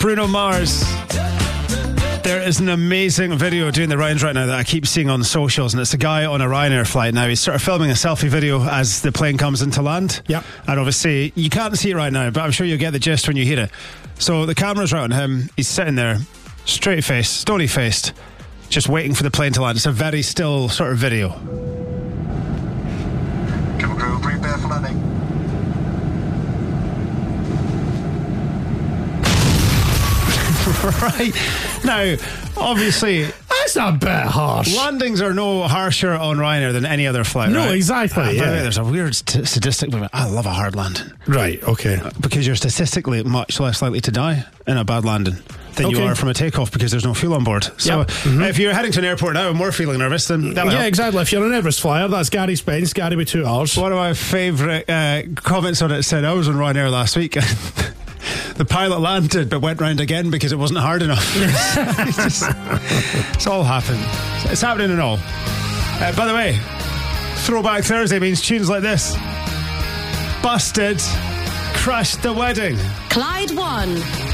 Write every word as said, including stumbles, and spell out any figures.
Bruno Mars. There is an amazing video doing the rounds right now that I keep seeing on socials, and it's a guy on a Ryanair flight now. He's sort of filming a selfie video as the plane comes into land. Yep. And obviously, you can't see it right now, but I'm sure you'll get the gist when you hear it. So the camera's right on him. He's sitting there, straight-faced, stony-faced, just waiting for the plane to land. It's a very still sort of video. Cabin crew, prepare for landing. Right. Now, obviously, That's a bit harsh. landings are no harsher on Ryanair than any other flight. No, right? exactly, Uh, by the yeah. way, there's a weird st- statistic, but I love a hard landing Right, okay. because you're statistically much less likely to die in a bad landing than you Okay. are from a takeoff because there's no fuel on board. So Yep. Mm-hmm. if you're heading to an airport now and we're feeling nervous, then that'll Yeah, help. exactly. If you're an Everest flyer, that's Gary Spence, Gary with two R's. One of my favourite uh, comments on it said, I was on Ryanair last week. The pilot landed but went round again because it wasn't hard enough. it's, just, it's all happened. It's happening and all. Uh, by the way, Throwback Thursday means tunes like this. Busted, Crushed the Wedding. Clyde one.